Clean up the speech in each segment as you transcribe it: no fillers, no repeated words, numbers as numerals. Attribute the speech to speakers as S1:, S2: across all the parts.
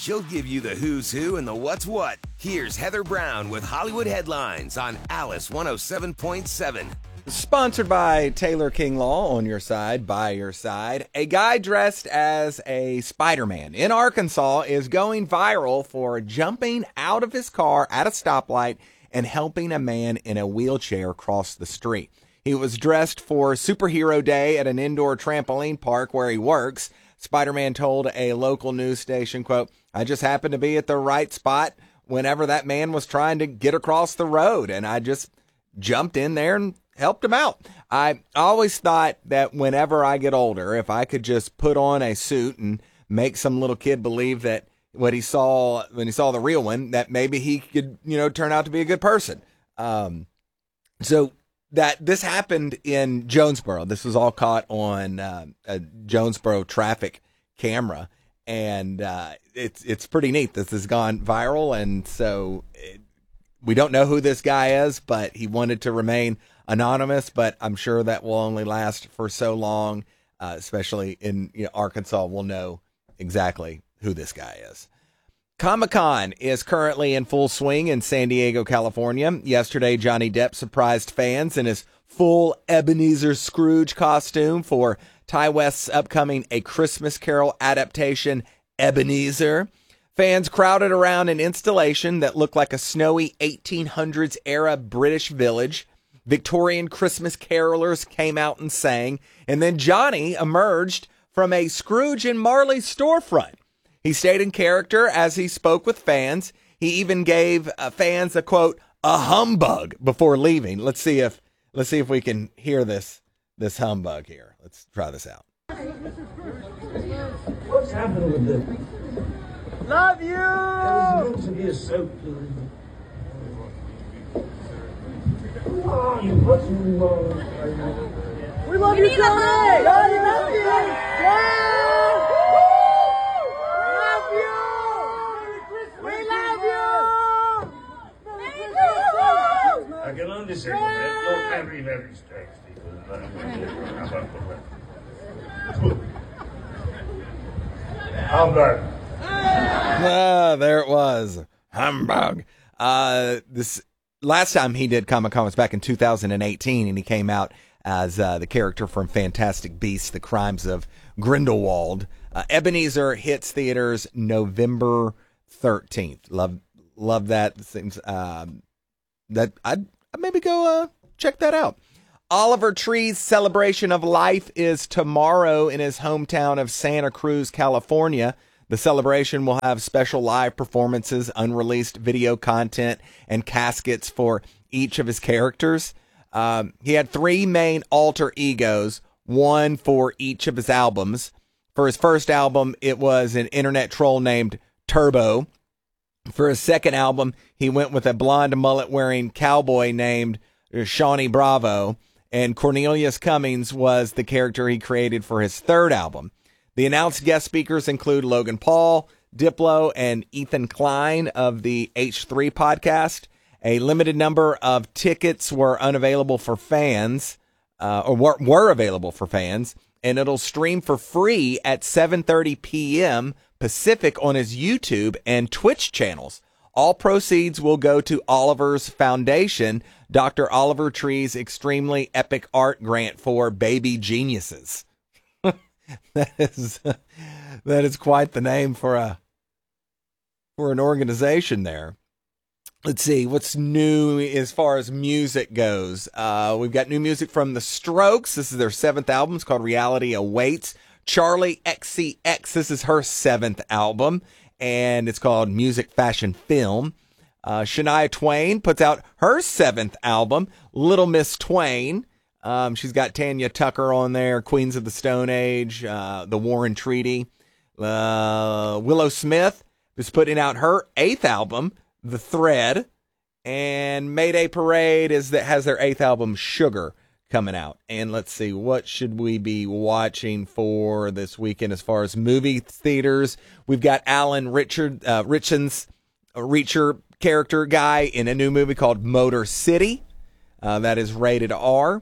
S1: She'll give you the who's who and the what's what. Here's Heather Brown with Hollywood Headlines on Alice 107.7.
S2: Sponsored by Taylor King Law, on your side, by your side. A guy dressed as a Spider-Man in Arkansas is going viral for jumping out of his car at a stoplight and helping a man in a wheelchair cross the street. He was dressed for Superhero Day at an indoor trampoline park where he works. Spider-Man told a local news station, quote, "I just happened to be at the right spot whenever that man was trying to get across the road, and I just jumped in there and helped him out." I always thought that whenever I get older, if I could just put on a suit and make some little kid believe that what he saw when he saw the real one, that maybe he could, turn out to be a good person. So that this happened in Jonesboro. This was all caught on a Jonesboro traffic camera, and it's pretty neat. This has gone viral, and so we don't know who this guy is, but he wanted to remain anonymous. But I'm sure that will only last for so long, especially in Arkansas. We'll know exactly who this guy is. Comic-Con is currently in full swing in San Diego, California. Yesterday, Johnny Depp surprised fans in his full Ebenezer Scrooge costume for Ty West's upcoming A Christmas Carol adaptation, Ebenezer. Fans crowded around an installation that looked like a snowy 1800s-era British village. Victorian Christmas carolers came out and sang, and then Johnny emerged from a Scrooge and Marley storefront. He stayed in character as he spoke with fans. He even gave fans a, quote, "a humbug" before leaving. Let's see if we can hear this humbug here. Let's try this out.
S3: What's happening with this?
S4: Love you!
S3: Oh, you put some,
S4: We love you, Johnny! Johnny, love you! Yeah!
S3: I can understand that. You're very strange, people. Humbug.
S2: There it was. Humbug. This last time he did Comic-Con was back in 2018, and he came out as the character from Fantastic Beasts: The Crimes of Grindelwald. Ebenezer hits theaters November 13th. Love that. It seems that I'd maybe go check that out. Oliver Tree's celebration of life is tomorrow in his hometown of Santa Cruz, California. The celebration will have special live performances, unreleased video content, and caskets for each of his characters. He had 3 main alter egos, one for each of his albums. For his first album, it was an internet troll named Turbo. For his second album, he went with a blonde mullet-wearing cowboy named Shawnee Bravo, and Cornelius Cummings was the character he created for his third album. The announced guest speakers include Logan Paul, Diplo, and Ethan Klein of the H3 podcast. A limited number of tickets were unavailable for fans, were available for fans, and it'll stream for free at 7:30 p.m. Pacific on his YouTube and Twitch channels. All proceeds will go to Oliver's foundation, Dr. Oliver Tree's extremely epic art grant for baby geniuses. That is quite the name for an organization there. Let's see what's new as far as music goes. We've got new music from The Strokes. This is their 7th album. It's called Reality Awaits. Charlie XCX, this is her 7th album, and it's called Music, Fashion, Film. Shania Twain puts out her 7th album, Little Miss Twain. She's got Tanya Tucker on there, Queens of the Stone Age, The Warren Treaty. Willow Smith is putting out her 8th album, The Thread, and Mayday Parade has their 8th album, Sugar, coming out. And let's see, what should we be watching for this weekend as far as movie theaters? We've got Alan Ritchson's Reacher character guy in a new movie called Motor City. That is rated R.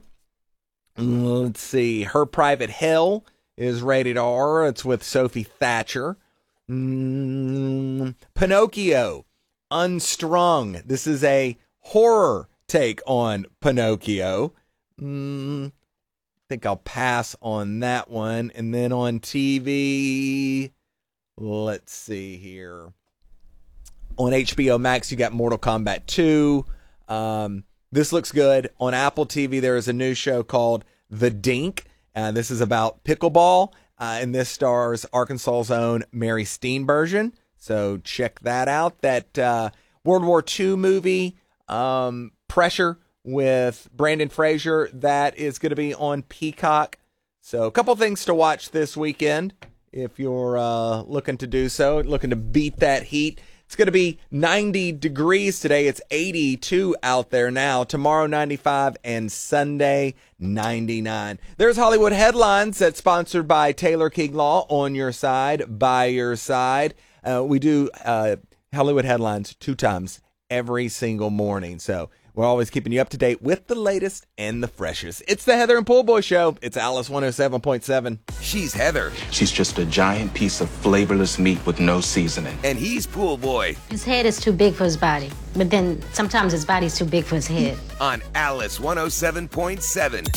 S2: Let's see, Her Private Hell is rated R. It's with Sophie Thatcher. Pinocchio, Unstrung. This is a horror take on Pinocchio. I think I'll pass on that one. And then on TV, let's see here. On HBO Max, you got Mortal Kombat 2. This looks good. On Apple TV, there is a new show called The Dink. This is about pickleball. And this stars Arkansas's own Mary Steenburgen. So check that out. That World War II movie, Pressure, with Brandon Fraser, that is going to be on Peacock. So a couple things to watch this weekend if you're looking to do so, looking to beat that heat. It's going to be 90 degrees today. It's 82 out there now. Tomorrow, 95, and Sunday, 99. There's Hollywood Headlines that's sponsored by Taylor King Law. On your side, by your side. We do Hollywood Headlines 2 times every single morning. So we're always keeping you up to date with the latest and the freshest. It's the Heather and Pool Boy Show. It's Alice 107.7.
S1: She's Heather.
S5: She's just a giant piece of flavorless meat with no seasoning.
S1: And he's Pool Boy.
S6: His head is too big for his body, but then sometimes his body's too big for his head.
S1: On Alice 107.7.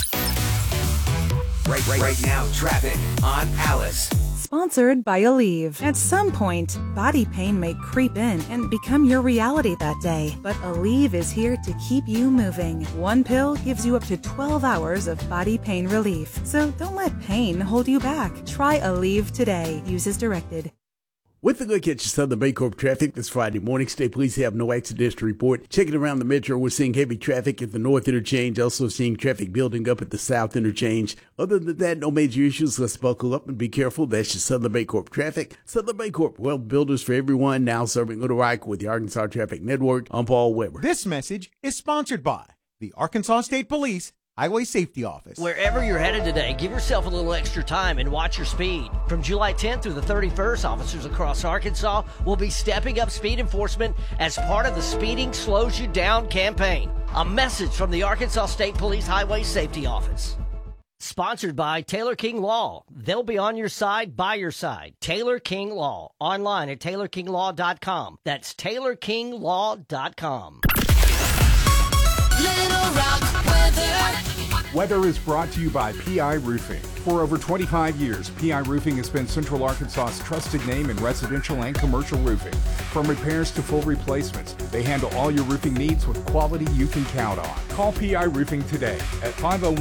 S1: Right now, traffic on Alice.
S7: Sponsored by Aleve. At some point, body pain may creep in and become your reality that day. But Aleve is here to keep you moving. One pill gives you up to 12 hours of body pain relief. So don't let pain hold you back. Try Aleve today. Use as directed.
S8: With a look at your Southern Baycorp traffic this Friday morning, state police have no accidents to report. Checking around the metro, we're seeing heavy traffic at the north interchange, also seeing traffic building up at the south interchange. Other than that, no major issues. Let's buckle up and be careful. That's your Southern Baycorp traffic. Southern Baycorp, well, builders for everyone, now serving Little Rock with the Arkansas Traffic Network. I'm Paul Weber.
S9: This message is sponsored by the Arkansas State Police Highway Safety Office.
S10: Wherever you're headed today, give yourself a little extra time and watch your speed. From July 10th through the 31st, officers across Arkansas will be stepping up speed enforcement as part of the Speeding Slows You Down campaign. A message from the Arkansas State Police Highway Safety Office. Sponsored by Taylor King Law. They'll be on your side, by your side. Taylor King Law. Online at TaylorKingLaw.com. That's TaylorKingLaw.com.
S11: Little Rock weather.
S12: Weather is brought to you by PI Roofing. For over 25 years, PI Roofing has been Central Arkansas's trusted name in residential and commercial roofing. From repairs to full replacements, they handle all your roofing needs with quality you can count on. Call PI Roofing today at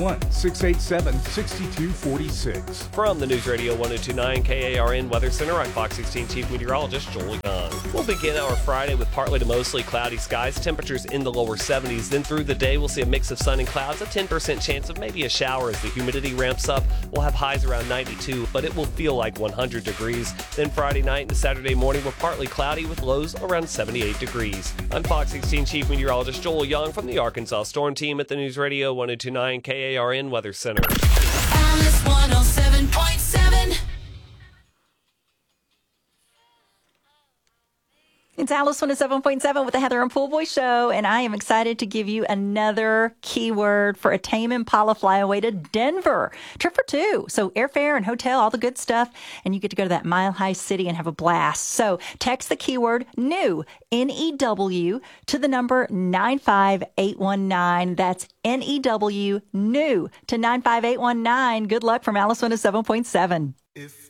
S12: 501-687-6246.
S13: From the News Radio 102.9 KARN Weather Center, I'm Fox 16 Chief Meteorologist Joel Young. We'll begin our Friday with partly to mostly cloudy skies, temperatures in the lower 70s. Then through the day, we'll see a mix of sun and clouds, a 10% chance of maybe a shower as the humidity ramps up. We'll have highs around 92, but it will feel like 100 degrees. Then Friday night into Saturday morning, we're partly cloudy with lows around 78 degrees. I'm Fox 16 Chief Meteorologist Joel Young from the Arkansas Storm Team at the News Radio 102.9 KARN Weather Center.
S11: Alice 107.7.
S14: It's Alice 107.7 with the Heather and Pool Boy Show, and I am excited to give you another keyword for a Tame Impala flyaway to Denver. Trip for 2. So airfare and hotel, all the good stuff, and you get to go to that mile-high city and have a blast. So text the keyword NEW, N-E-W, to the number 95819. That's N-E-W, NEW, to 95819. Good luck from Alice 107.7.